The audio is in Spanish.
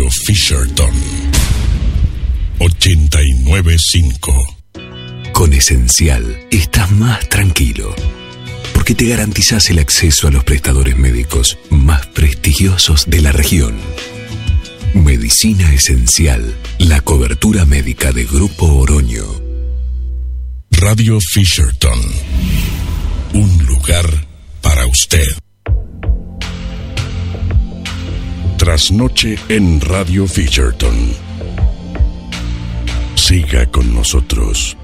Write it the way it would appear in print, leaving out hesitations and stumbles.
Radio Fisherton 89.5. Con Esencial estás más tranquilo, porque te garantizás el acceso a los prestadores médicos más prestigiosos de la región. Medicina Esencial, la cobertura médica de Grupo Oroño. Radio Fisherton, un lugar para usted. Trasnoche en Radio Fisherton. Siga con nosotros.